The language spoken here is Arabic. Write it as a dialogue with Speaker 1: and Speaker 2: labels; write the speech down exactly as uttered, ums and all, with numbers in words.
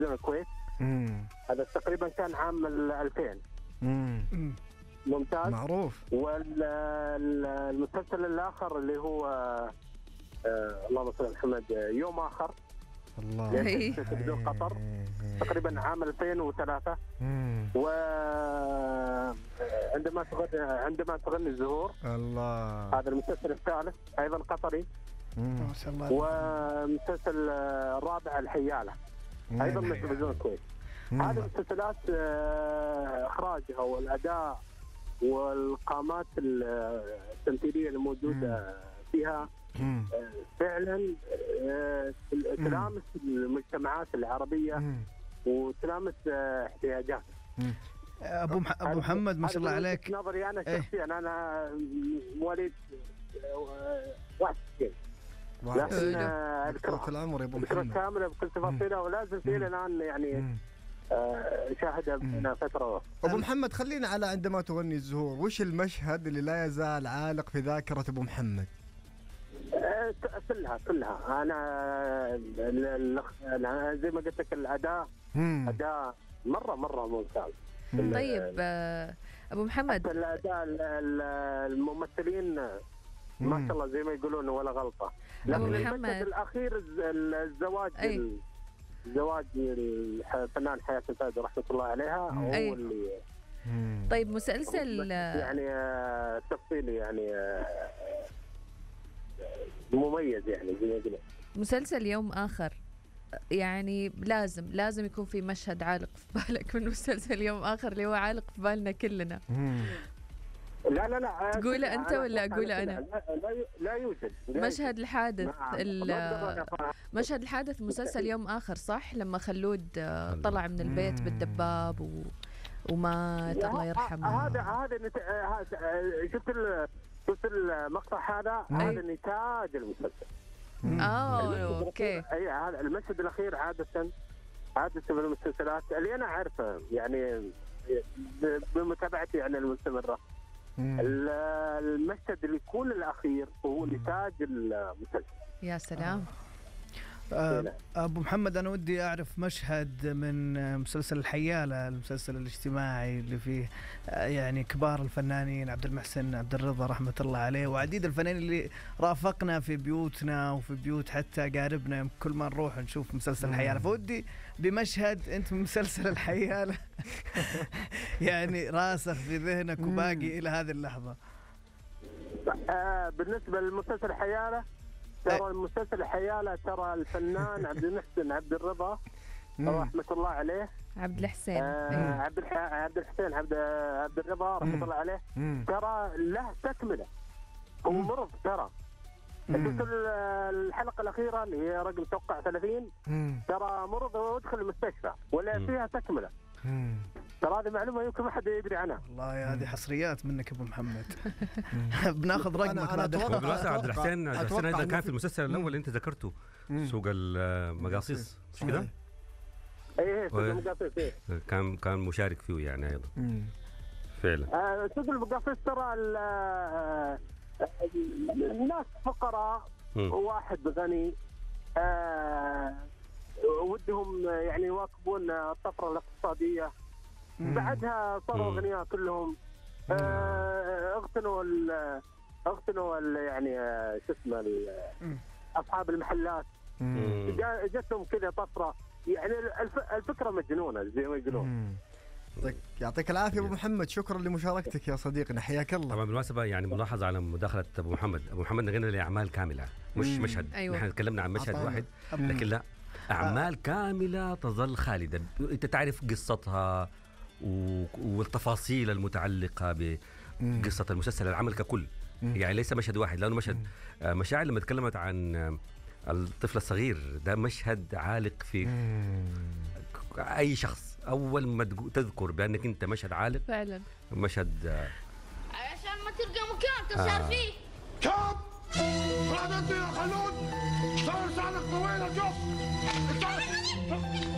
Speaker 1: تلفزيون الكويت.
Speaker 2: مم.
Speaker 1: هذا تقريبا كان عام ألفين.
Speaker 2: مم.
Speaker 1: ممتاز.
Speaker 2: معروف.
Speaker 1: والمسلسل الآخر اللي هو آه اللهم صل على محمد، يوم آخر.
Speaker 2: الله.
Speaker 1: تلفزيون قطر تقريبا عام ألفين وثلاثة. وعندما تغني عندما تغني الزهور.
Speaker 2: الله.
Speaker 1: هذا المسلسل الثالث أيضا قطري.
Speaker 2: ما شاء الله.
Speaker 1: ومسلسل الرابع الحيالة أيضا من تلفزيون الكويت. هذه المسلسلات إخراجها والأداء والقامات التمثيلية الموجودة فيها فعلا تلامس المجتمعات العربية وتلامس احتياجاتها.
Speaker 3: ابو مح... ابو محمد ما شاء الله عليك.
Speaker 1: نظري انا شخصيا ايه؟ انا مواليد واحد وستين لكن
Speaker 2: اذكر العمر يا ابو محمد
Speaker 1: كامله بكل تفاصيلها ولازم في الان يعني شاهدها من فتره.
Speaker 2: ابو محمد خلينا على عندما تغني الزهور، وش المشهد اللي لا يزال عالق في ذاكره ابو محمد؟
Speaker 1: كلها كلها انا زي ما قلت لك الاداء مم. اداء مره مره ممتاز.
Speaker 4: طيب ابو محمد
Speaker 1: الاداء الممثلين ما شاء الله زي ما يقولون ولا غلطه.
Speaker 4: لكن
Speaker 1: المشهد الاخير الزواج أي. زواج الفنان حياة الفهد رحمه الله عليها هو
Speaker 4: أي.
Speaker 1: اللي
Speaker 4: طيب مسلسل
Speaker 1: يعني تفصيلي يعني مميز يعني زي ما قلنا.
Speaker 4: مسلسل يوم آخر يعني لازم لازم يكون في مشهد عالق في بالك من مسلسل يوم آخر اللي هو عالق في بالنا كلنا.
Speaker 1: لا لا لا
Speaker 4: تقوله أنت ولا أقوله أنا؟
Speaker 1: لا, لا يوجد
Speaker 4: مشهد الحادث مشهد الحادث مسلسل يوم آخر صح؟ لما خلود طلع من البيت بالدباب و... ومات الله يرحمه.
Speaker 1: هذا هذا شفت شفت المقطع هذا هذا نتاج المسلسل.
Speaker 4: اه اوكي.
Speaker 1: اي هذا المشهد الاخير عاده عاده في المسلسلات اللي انا عارفه يعني بمتابعتي يعني المستمره. المشهد اللي يكون الاخير هو نتاج المسلسل.
Speaker 4: يا سلام.
Speaker 3: آه أبو محمد أنا ودي أعرف مشهد من مسلسل الحيالة، المسلسل الاجتماعي اللي فيه يعني كبار الفنانين عبد المحسن عبد الرضا رحمة الله عليه وعديد الفنانين اللي رافقنا في بيوتنا وفي بيوت حتى قاربنا كل ما نروح نشوف مسلسل الحيالة. فودي بمشهد أنت من مسلسل الحيالة يعني راسخ في ذهنك وباقي إلى هذه اللحظة.
Speaker 1: آه بالنسبة للمسلسل الحيالة ترى المسلسل الحيالة ترى الفنان عبد المحسن عبد الرضا رحمة الله عليه
Speaker 4: عبد الحسين
Speaker 1: آه عبد الح... عبد الحسين عبد عبد الرضا رحمة الله عليه ترى له تكملة. هو مرض ترى شفت الحلقة الأخيرة اللي هي رقم توقع ثلاثين ترى مرض ويدخل المستشفى ولا فيها تكملة. ترى هذه معلومة يمكن ما حد يدري عنها.
Speaker 3: والله هذه حصريات منك ابو محمد. بناخذ رقمك بعد
Speaker 5: بالواسع. عبد الحسين عبد الحسين ايضا كان في المسلسل الاول اللي انت ذكرته سوق المقاصيص مش كده؟
Speaker 1: ايه سوق المقاصيص ايه
Speaker 5: كان كان مشارك فيه يعني ايضا فعلا.
Speaker 1: آه سوق المقاصيص ترى الناس فقراء وواحد غني آه ودهم يعني يواكبون الطفرة الاقتصادية. بعدها صاروا أغنياء كلهم اغتنوا اغتنوا يعني شو اسمه أصحاب المحلات جتهم كذا طفرة يعني الفكرة مجنونة زي ما يقولون.
Speaker 2: يعطيك العافية أبو محمد، شكرا لمشاركتك يا صديقنا حياك الله.
Speaker 5: طبعا بالمناسبة يعني ملاحظة على مداخلة أبو محمد. أبو محمد نغنى لأعمال كاملة مش مم. مشهد. أيوة. نحن تكلمنا عن مشهد واحد لكن لا أعمال كاملة تظل خالدة. أنت تعرف قصتها والتفاصيل المتعلقة بقصة المسلسل العمل ككل مم. يعني ليس مشهد واحد لأنه مشهد مم. مشاعر لما تكلمت عن الطفل الصغير ده مشهد عالق في مم. أي شخص. أول ما تذكر بأنك أنت مشهد عالق
Speaker 4: فعلا
Speaker 5: مشهد
Speaker 6: عشان ما تلقى مكان تسهر فيه.
Speaker 7: كم بعد يا خلود صار لسانك طويل. شوف